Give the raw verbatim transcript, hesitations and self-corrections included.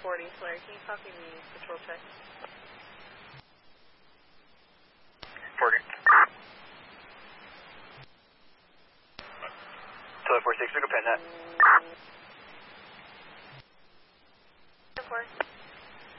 forty, Larry. Can you copy me patrol check? forty. Tower four six, we can pen that. Of course.